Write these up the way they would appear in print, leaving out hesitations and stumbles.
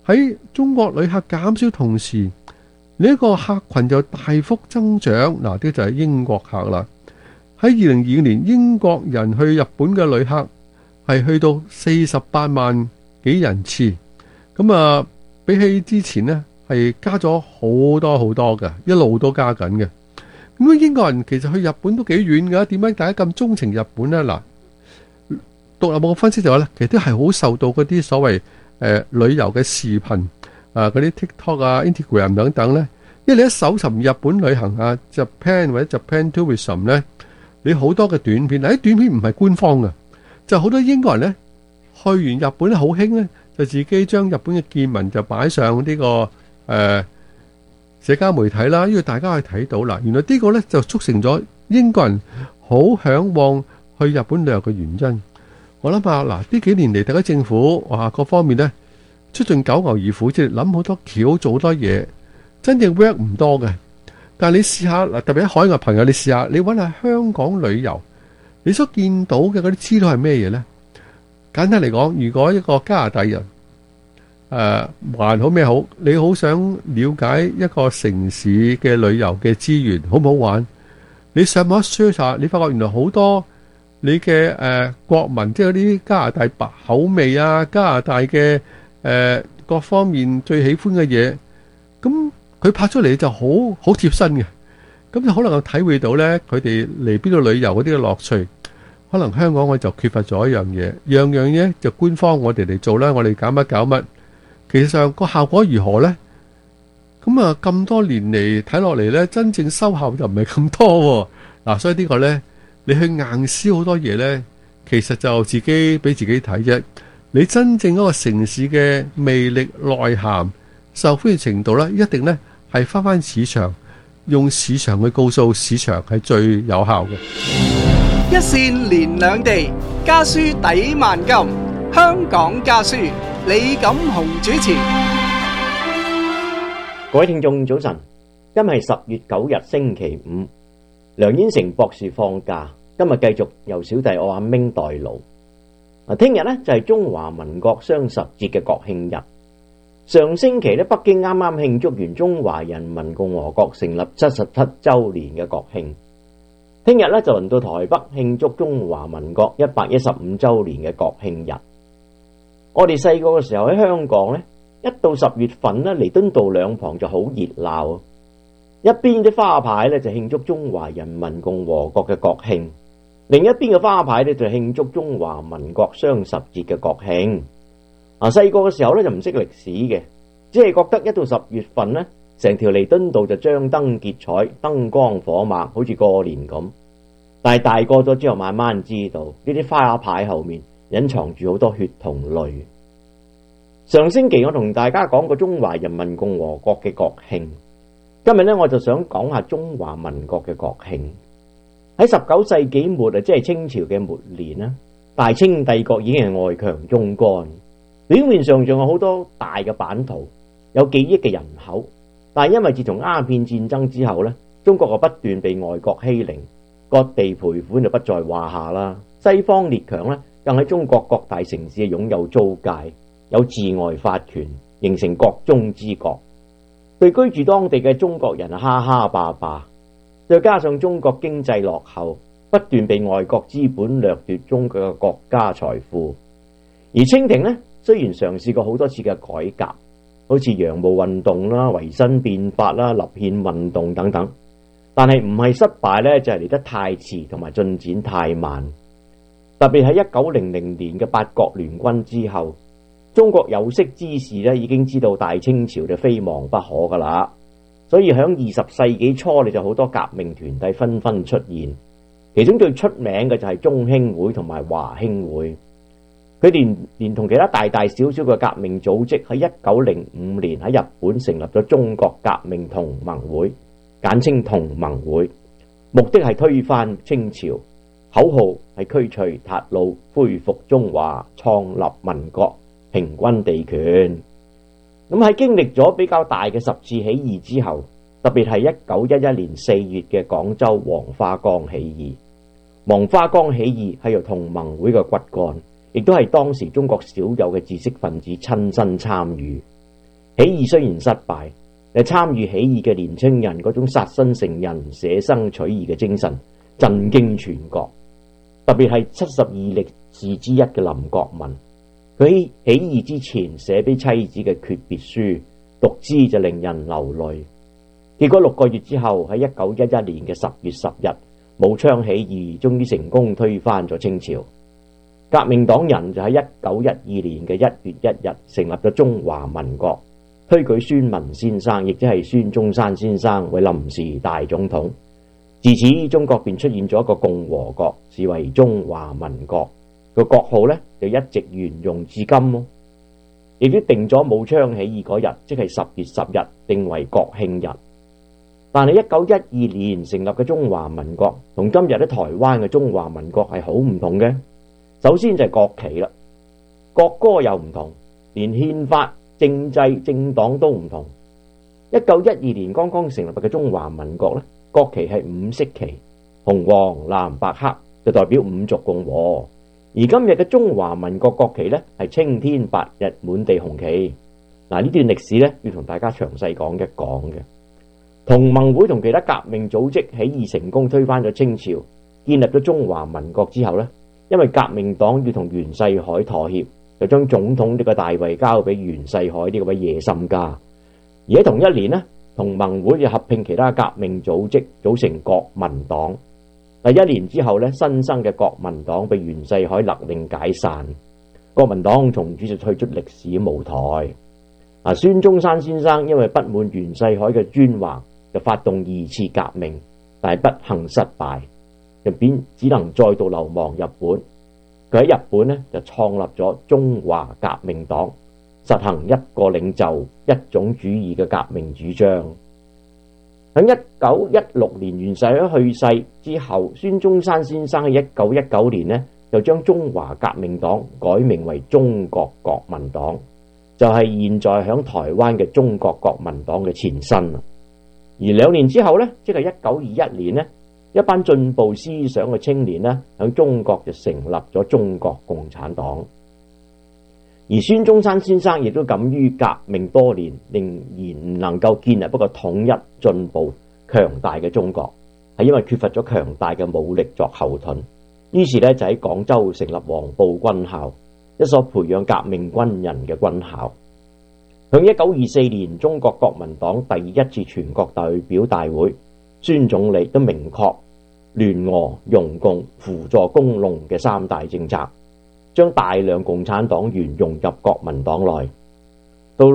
喺中國旅客減少同時，呢一個客群就大幅增長。嗱，呢就係英國客啦。喺2022年，英國人去日本嘅旅客係去到48萬幾人次，咁啊，比起之前呢係加咗好多好多嘅，一路都加緊嘅。咁英國人其實去日本都幾遠㗎，點解大家咁鍾情日本呢？嗱，獨立報告分析就話咧，其實都係好受到嗰啲所謂旅遊嘅視頻嗰啲 TikTok 啊、Instagram 等等咧，因為你一搜尋日本旅行啊、Japan 或者 Japan Tourism 咧，你好多嘅短片，嗱啲短片唔係官方嘅，就好多英國人咧去完日本咧好興咧，就自己將日本嘅見聞就擺上呢個社交媒體啦，因為大家可以睇到啦。原來呢個咧就促成咗英國人好嚮往去日本旅遊嘅原因。我諗下嗱，呢幾年嚟，大家政府各方面咧出盡九牛二虎，即係諗好多橋，做好多嘢，真正 work 唔多嘅。但係你試下嗱，特別喺海外朋友，你試下你揾下香港旅遊，你所見到嘅嗰啲資料係咩嘢咧？簡單嚟講，如果一個加拿大人還好咩好，你好想了解一個城市嘅旅遊嘅資源好唔好玩，你上網 search 下，你發覺原來好多你嘅國民，即係嗰啲加拿大白口味啊，加拿大嘅各方面最喜歡嘅嘢，咁佢拍出嚟就好貼身嘅，咁就可能體會到咧佢哋嚟邊度旅遊嗰啲嘅樂趣。可能香港我就缺乏咗一樣嘢，樣樣嘢就官方我哋嚟做啦，我哋搞乜搞乜，其實上個效果如何咧？咁啊咁多年嚟睇落嚟咧，真正收效就唔係咁多嗱，所以呢個咧，你去硬銷好多嘢咧，其實就自己俾自己睇啫。你真正嗰個城市嘅魅力內涵、受歡迎程度咧，一定咧係翻市場，用市場去告訴市場係最有效嘅。 一線連兩地，家書抵萬金。香港家書，李錦雄主持。 各位聽眾早晨，今日係10月9日星期五，梁燕成博士放假，今日繼續由小弟我阿明代勞。聽日呢就係中華民國雙十節嘅國慶日。上星期呢，北京啱啱慶祝完中華人民共和國成立77周年嘅國慶。聽日呢就輪到台北慶祝中華民國115周年嘅國慶日。我哋細個嘅時候喺香港呢，一到10月份呢，彌敦道兩旁就好熱鬧，一邊啲花牌呢就慶祝中華人民共和國嘅國慶，另一邊嘅花牌呢就慶祝中華民國雙十節嘅國慶。細個嘅時候呢就唔識歷史嘅，只係覺得一到10月份呢，成條彌敦道就張燈結彩，燈光火猛，好似過年咁。但係大個咗之後，慢慢知道呢啲花牌後面隱藏住好多血同淚。上星期我同大家講過中華人民共和國嘅國慶，今日呢，我就想講下中華民國嘅國慶。喺19世紀末啊，即係清朝嘅末年啦，大清帝國已經係外強中乾，表面上仲有好多大嘅版圖，有幾億嘅人口，但係因為自從鴉片戰爭之後呢，中國就不斷被外國欺凌，割地賠款就不在話下啦。西方列強呢，更喺中國各大城市擁有租界，有治外法權，形成國中之國，對居住當地嘅中國人哈哈霸霸。再加上中國經濟落後，不斷被外國資本掠奪中國嘅國家財富。而清廷呢，雖然嘗試過好多次嘅改革，好似洋務運動啦、維新變法啦、立憲運動等等，但係唔係失敗呢，就係嚟得太遲同埋進展太慢。特別喺1900年嘅八國聯軍之後，中國有識之士呢已經知道大清朝就非亡不可噶啦，所以響20世紀初，你就好多革命團體紛紛出現，其中最出名嘅就係中興會同埋華興會。佢哋連同其他大大小小嘅革命組織，喺1905年喺日本成立咗中國革命同盟會，簡稱同盟會，目的係推翻清朝，口號係驅除韃虜，恢復中華，創立民國，平均地權。咁喺經歷咗比較大嘅10次起義之後，特別係1911年4月嘅廣州黃花崗起義。黃花崗起義係由同盟會嘅骨幹，亦都係當時中國少有嘅知識分子親身參與。 起義雖然失敗，但參與起義嘅年青人嗰種殺身成仁、捨生取義嘅精神，震驚全國。特別係72力士之一嘅林國民，佢喺起義之前寫俾妻子嘅訣別書，讀之就令人流淚。結果6個月之後，喺1911年嘅10月10日，武昌起義終於成功推翻咗清朝。革命黨人就喺1912年嘅1月1日成立咗中華民國，推舉孫文先生，亦即係孫中山先生為臨時大總統。自此，中國便出現咗一個共和國，視為中華民國。個國號呢就一直沿用至今咯。亦都定咗武昌起義嗰日，即係10月10日，定為國慶日。但係1912年成立嘅中華民國，同今日喺台灣嘅中華民國係好唔同嘅。首先就係國旗啦，國歌又唔同，連憲法、政制、政黨都唔同。1912年剛剛成立嘅中華民國呢，國旗係5色旗，紅黃藍白黑，就代表五族共和。而今日嘅中華民國國旗呢，係青天白日滿地紅旗。嗱，呢段歷史呢，要同大家詳細講一講嘅。同盟會同其他革命組織起義成功推翻咗清朝，建立咗中華民國之後呢，因為革命黨要同袁世凱妥協，就將總統呢個大位交俾袁世凱呢個位野心家。而喺同一年呢，同盟會就合併其他革命組織，組成國民黨。第1年之後呢，新生嘅國民黨被袁世凱勒令解散，國民黨從此就退出歷史舞台。孫中山先生因為不滿袁世凱嘅專橫，就發動2次革命，但係不幸失敗，就只能再度流亡日本。佢喺日本呢，就創立咗中華革命黨，實行一個領袖、一種主義嘅革命主張。喺1916年袁世凱去世之後，孫中山先生喺1919年呢，就將中華革命黨改名為中國國民黨，就係現在響台灣嘅中國國民黨嘅前身。而2年之後呢，即係1921年呢，一班進步思想嘅青年呢，喺中國就成立咗中國共產黨。而孫中山先生亦都敢於革命多年，仍然唔能夠建立一個統一、進步、強大嘅中國，係因為缺乏咗強大嘅武力作後盾。於是呢，就喺廣州成立黃埔軍校，一所培養革命軍人嘅軍校。向1924年中國國民黨第1次全國代表大會，孫總理都明確聯俄、容共、輔助工農嘅3大政策，將大量共產黨員融入國民黨內。到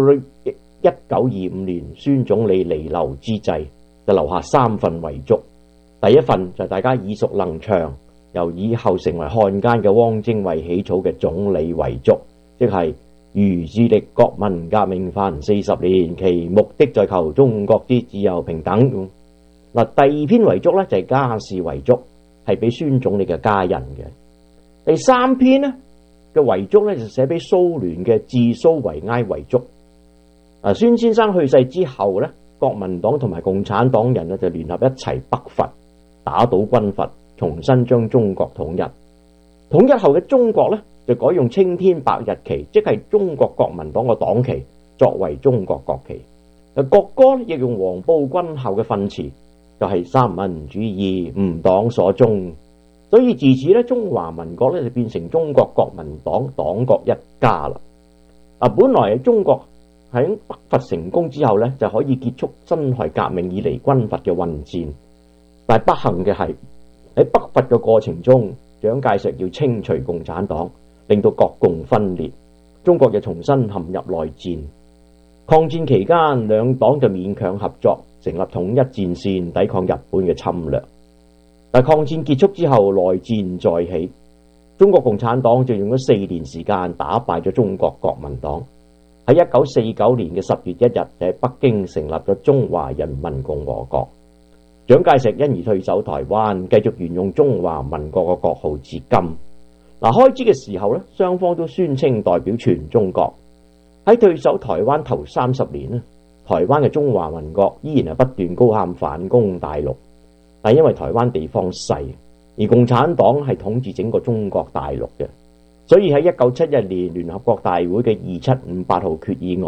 1925年孫總理彌留之際，就留下3份遺囑。第一份就係大家耳熟能詳，由以後成為漢奸嘅汪精衛起草嘅總理遺囑，即係如致力國民革命凡40年，其目的在求中國之自由平等。第2篇遺囑呢，就係家事遺囑，係俾孫總理嘅家人嘅。第3篇呢嘅遺囑呢，就寫俾蘇聯嘅致蘇維埃遺囑。孫先生去世之後呢，國民黨同埋共產黨人呢，就聯合一齊北伐，打倒軍閥，重新將中國統一。統一後嘅中國呢，就改用青天白日旗，即係中國國民黨嘅黨旗，作為中國國旗。國歌呢，亦用黃埔軍校嘅訓詞，就係三民主義，吾黨所宗。所以自此呢，中華民國呢，就變成中國國民黨黨國一家啦。本來中國喺北伐成功之後呢，就可以結束辛亥革命以嚟軍閥嘅混戰，但係不幸嘅係喺北伐嘅過程中，蔣介石要清除共產黨，令到國共分裂，中國又重新陷入內戰。抗戰期間，兩黨就勉強合作，成立統一戰線，抵抗日本嘅侵略。但抗戰結束之後，內戰再起，中國共產黨就用咗4年時間打敗咗中國國民黨。喺1949年嘅10月1日，就喺北京成立咗中華人民共和國。蔣介石因而退守台灣，繼續沿用中華民國嘅國號至今。開始嘅時候咧，雙方都宣稱代表全中國。喺退守台灣頭30年咧，台灣嘅中華民國依然係不斷高喊反攻大陸，但因為台灣地方細，而共產黨係統治整個中國大陸嘅，所以喺1971年聯合國大會嘅2758號決議案，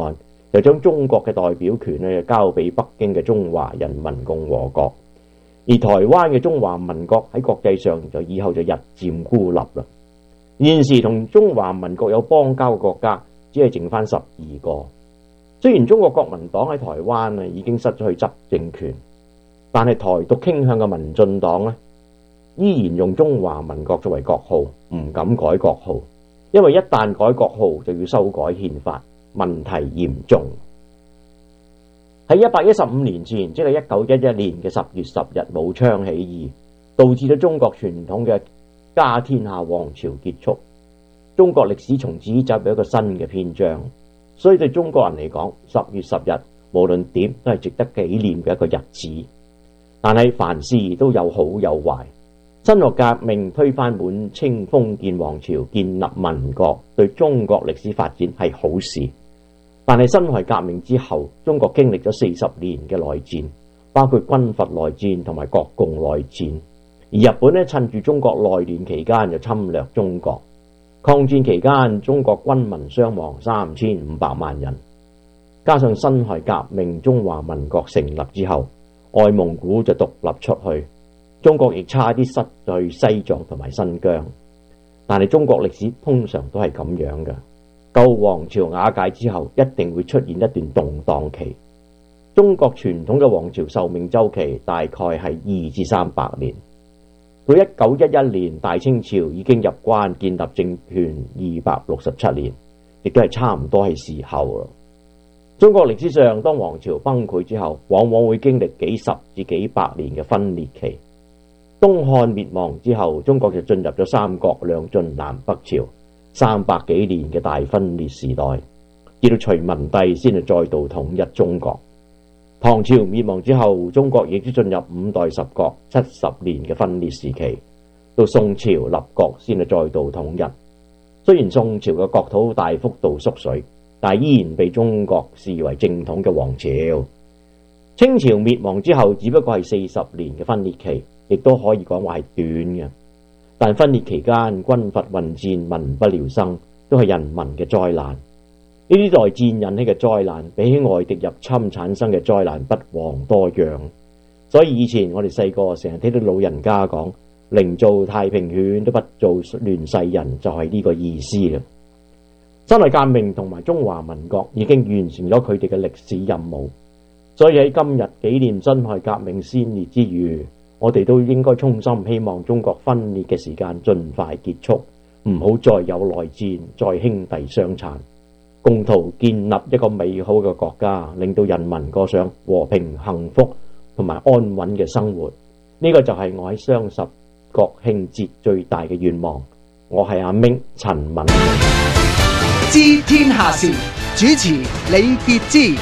就將中國嘅代表權咧交俾北京嘅中華人民共和國，而台灣嘅中華民國喺國際上就以後就日漸孤立啦。現時同中華民國有邦交嘅國家只係剩翻12個。雖然中國國民黨喺台灣已經失咗去執政權，但係台獨傾向嘅民進黨咧依然用中華民國作為國號，唔敢改國號，因為一旦改國號就要修改憲法，問題嚴重。喺115年前，即係1911年嘅10月10日武昌起義，導致咗中國傳統嘅家天下王朝結束，中國歷史從此走入一個新嘅篇章。所以對中國人嚟講，10月10日無論點都係值得紀念嘅一個日子。但係凡事都有好有壞，辛亥革命推翻滿清封建王朝，建立民國，對中國歷史發展係好事。但係辛亥革命之後，中國經歷咗40年嘅內戰，包括軍閥內戰同埋國共內戰。而日本呢，趁住中國內亂期間就侵略中國。抗戰期間，中國軍民傷亡3500萬人，加上辛亥革命中華民國成立之後，外蒙古就獨立出去，中國亦差啲失去西藏同埋新疆。但係中國歷史通常都係咁樣嘅，舊王朝瓦解之後，一定會出現一段動盪期。中國傳統嘅王朝壽命週期大概係2至300年。到1911年，大清朝已經入關建立政權267年，亦都係差唔多係時候啦。中國歷史上，當王朝崩潰之後，往往會經歷幾十至幾百年嘅分裂期。東漢滅亡之後，中國就進入咗三國兩晉南北朝300幾年嘅大分裂時代，至到隋文帝先係再度統一中國。唐朝滅亡之後，中國亦都進入五代十國70年嘅分裂時期，到宋朝立國先係再度統一。雖然宋朝嘅國土大幅度縮水，但依然被中國視為正統嘅王朝。清朝滅亡之後，只不過係40年嘅分裂期，亦都可以講話係短嘅。但分裂期間軍閥混戰，民不聊生，都係人民嘅災難。呢啲內戰引起嘅災難，比起外敵入侵產生嘅災難不遑多讓。所以以前我哋細個成日聽到老人家講，寧做太平犬都不做亂世人，就係呢個意思啦。辛亥革命同埋中華民國已經完成咗佢哋嘅歷史任務，所以喺今日紀念辛亥革命先烈之餘，我哋都應該衷心希望中國分裂嘅時間盡快結束，唔好再有內戰，再兄弟相殘，共同建立一個美好嘅國家，令到人民過上和平幸福同埋安穩嘅生活。呢個就係我喺雙十國慶節最大嘅願望。我係阿明陳敏。 知天下事，主持李傑之。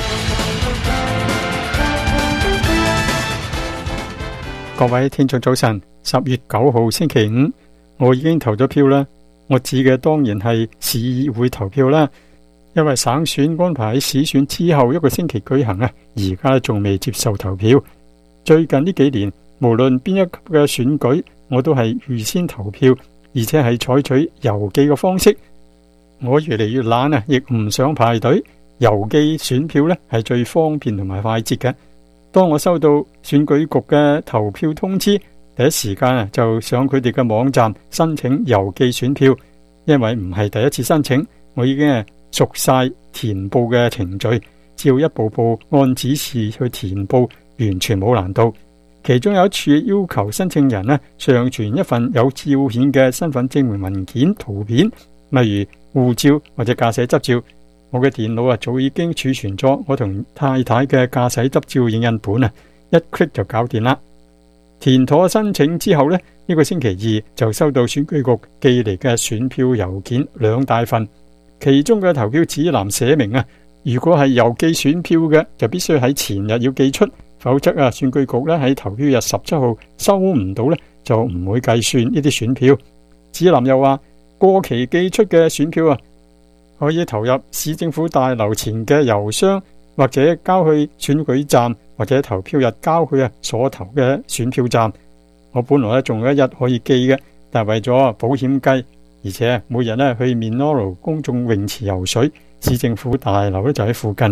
各位聽眾早晨，10月9號星期五，我已經投咗票啦。我指嘅當然係市議會投票啦，因為省選安排喺市選之後一個星期舉行啊，而家仲未接受投票。最近呢幾年，無論邊一級嘅選舉，我都係預先投票，而且係採取郵寄嘅方式。我越嚟越懶啊，亦唔想排隊。郵寄選票呢係最方便同埋快捷嘅。當我收到選舉局嘅投票通知，第一時間就上佢哋嘅網站申請郵寄選票。因為唔係第一次申請，我已經熟晒填報嘅程序，只要一步步按指示去填報，完全冇難度。其中有一處要求申請人上傳一份有照片嘅身份證明文件圖片，例如護照或者駕駛執照。我嘅電腦早已經儲存咗我同太太嘅駕駛執照影印本一 click 就搞掂啦。填妥申請之後呢個星期二就收到選舉局寄嚟嘅選票郵件2大份，其中嘅投票指南寫明如果係郵寄選票嘅，就必須喺前日要寄出，否則選舉局喺投票日17號收唔到就唔會計算呢啲選票。指南又話，過期寄出嘅選票可以投入市政府大樓前嘅郵箱，或者交去選舉站，或者投票日交去所投嘅選票站。我本來仲有一日可以寄嘅，但係為咗保險計，而且每日去 Minoru 公眾泳池游水，市政府大樓就喺附近，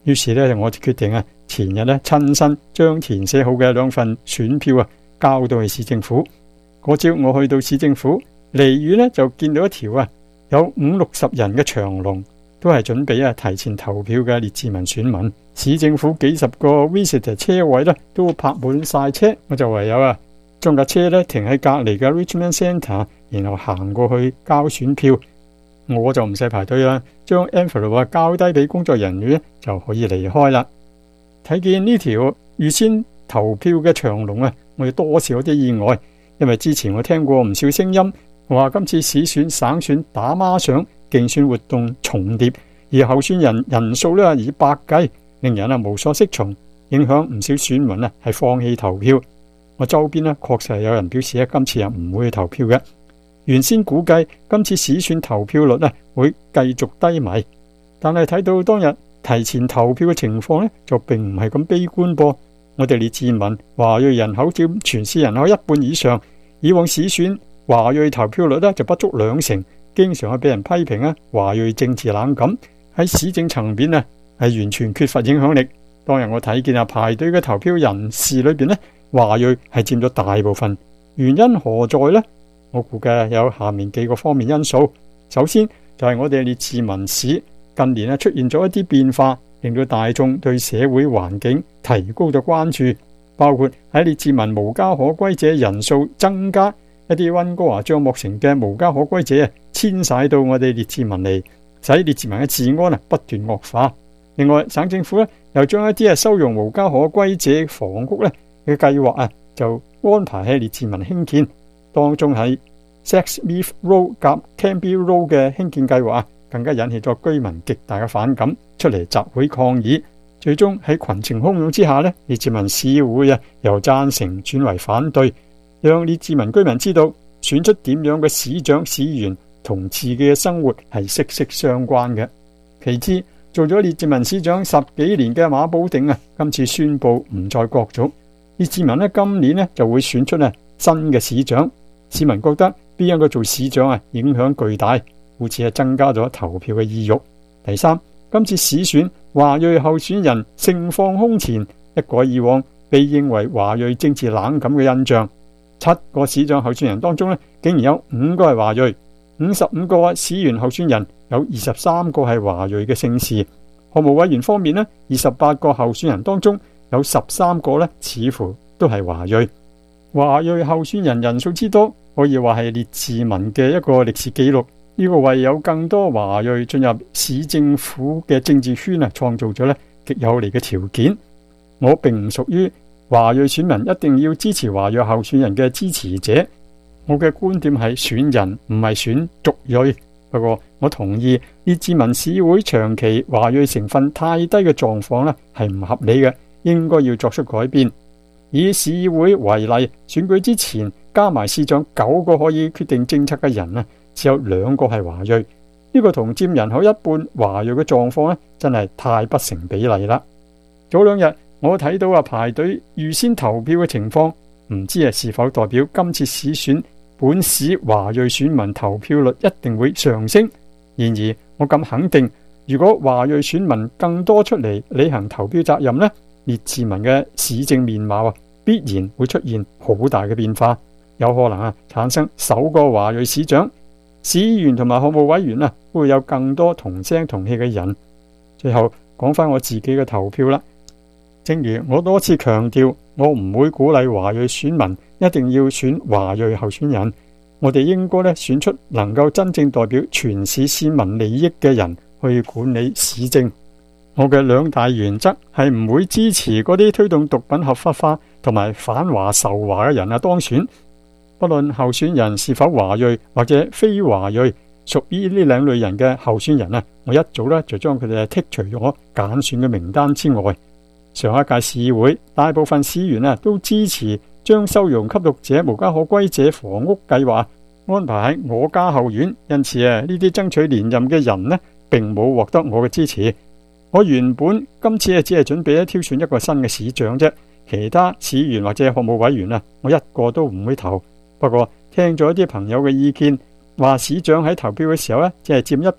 於是呢，我就決定前日呢親身將填寫好嘅2份選票交到去市政府。嗰朝我去到市政府，離遠呢就見到一條有50-60人嘅長龍，都係準備提前投票嘅列治文選民。市政府幾十個 visitor 車位呢都泊滿晒車，我就唯有將架車呢停喺隔籬嘅 Richmond Centre， 然後行過去交選票。我就唔使排隊啦，將 envelope 交低俾工作人員就可以離開啦。睇見呢條預先投票嘅長龍我哋多少有啲意外，因為之前我聽過唔少聲音話今次市選、省選打孖上，競選活動重疊，而候選人人數呢以百計，令人無所適從，影響唔少選民係放棄投票。我周邊確實係有人表示今次唔會去投票嘅。原先估計今次市選投票率會繼續低迷，但係睇到當日提前投票嘅情況就並唔係咁悲觀噃。我哋列治文華裔人口佔全市人口1半以上，以往市選華裔投票率就不足2成，經常係俾人批評華裔政治冷感，喺市政層面係完全缺乏影響力。當日我睇見排隊嘅投票人士裏邊華裔係佔咗大部分，原因何在呢？我估計有下面幾個方面因素。首先就係我哋列治文市近年出現咗一啲變化，令到大眾對社會環境提高咗關注，包括喺列治文無家可歸者人數增加，一啲溫哥華樟木城嘅無家可歸者遷徙到我哋列治文嚟，使列治文嘅治安不斷惡化。另外，省政府又將一啲收容無家可歸者房屋嘅計劃就安排喺列治文興建。當中喺 Sexsmith Road 及 Cambie Road 嘅興建計劃更加引起咗居民極大嘅反感，出嚟集會抗議。最終喺群情洶湧之下列治文市會由贊成轉為反對，讓列治文居民知道選出點樣嘅市長、市議員同自己嘅生活係息息相關嘅。其次，做咗列治文市長10幾年嘅馬保定今次宣布唔再角逐，列治文今年就會選出新嘅市長。市民覺得邊一個做市長影響巨大，故此增加咗投票嘅意欲。第三，今次市選華裔候選人盛況空前，一改以往被認為華裔政治冷感嘅印象。7個市長候選人當中竟然有5個係華裔，55個市議員候選人有23個係華裔嘅姓氏。學務委員方面28個候選人當中有13個似乎都係華裔。華裔候選人人數之多，可以話係列治文嘅一個歷史紀錄。呢個為有更多華裔進入市政府嘅政治圈創造咗極有利嘅條件。我並唔屬於華裔選民一定要支持華裔候選人嘅支持者。我嘅觀點係選人唔係選族裔。不過我同意列治文市會長期華裔成分太低嘅狀況係唔合理嘅，應該要作出改變。以市會為例，選舉之前加埋市長9個可以決定政策嘅人只有2個係華裔。呢個同佔人口1半華裔嘅狀況真係太不成比例啦。早2日我睇到排隊預先投票嘅情況，唔知是否代表今次市選本市華裔選民投票率一定會上升。然而我敢肯定，如果華裔選民更多出嚟履行投票責任列治文嘅市政面貌必然會出現好大嘅變化，有可能產生首個華裔市長、市議員同埋學務委員會有更多同聲同氣嘅人。最後講翻我自己嘅投票啦。正如我多次強調，我唔會鼓勵華裔選民一定要選華裔候選人，我哋應該選出能夠真正代表全市市民利益嘅人去管理市政。我嘅2大原則係唔會支持嗰啲推動毒品合法化同埋反華仇華嘅人當選。不論候選人是否華裔或者非華裔，屬於呢2類人嘅候選人我一早就將佢哋剔除咗揀選嘅名單之外。上一屆市議會大部分市議員都支持將收容吸毒者、無家可歸者房屋計劃安排喺我家後院，因此呢啲爭取連任嘅人並冇獲得我嘅支持。我原本今次只係準備挑選一個新嘅市長啫，其他市議員或者學務委員我一個都唔會投。不過聽咗一啲朋友嘅意見，話市長喺投票嘅時候只係佔1票，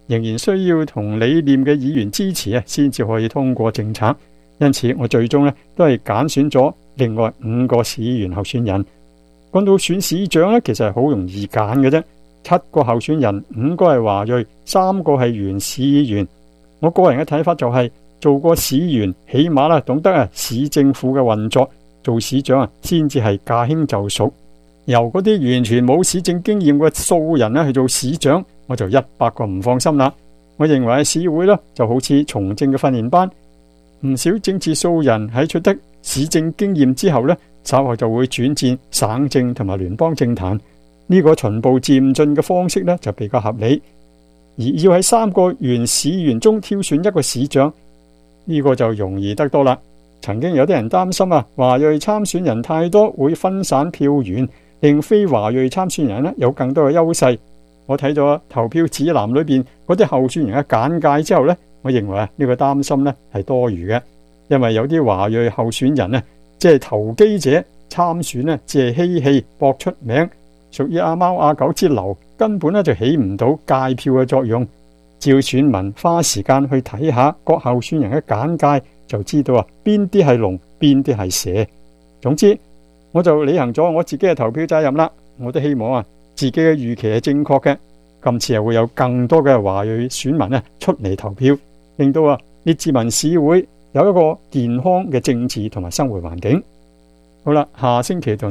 仍然需要同理念嘅議員支持啊，先至可以通過政策。因此我最終都係揀選咗另外5個市議員候選人。講到選市長其實係好容易揀嘅啫。7個候選人，5個係華裔，3個係原市議員。我個人嘅睇法就係，做過市議員起碼懂得市政府嘅運作，做市長先至係駕輕就熟。由嗰啲完全冇市政經驗嘅素人去做市長，我就100個唔放心啦。我認為市會就好似從政嘅訓練班，唔少政治素人喺取得市政經驗之後稍後就會轉戰省政同埋聯邦政壇。呢個循步漸進嘅方式就比較合理。而要喺3個原市議員中挑選一個市長，呢個就容易得多啦。曾經有啲人擔心華裔參選人太多會分散票源，令非華裔參選人有更多嘅優勢。我睇咗投票指南裏邊嗰啲候選人嘅簡介之後我認為呢個擔心係多餘嘅，因為有啲華裔候選人即係投機者參選只係嬉戲搏出名，屬於阿貓阿狗之流，根本就起唔到界票嘅作用。照選民花時間去睇下各候選人嘅簡介，就知道邊啲係龍，邊啲係蛇。總之，我就履行咗我自己嘅投票責任啦。我都希望自己嘅預期係正確嘅。今次會有更多嘅華裔選民出嚟投票，令到列治文市會有一個健康嘅政治同埋生活環境。好啦，下星期同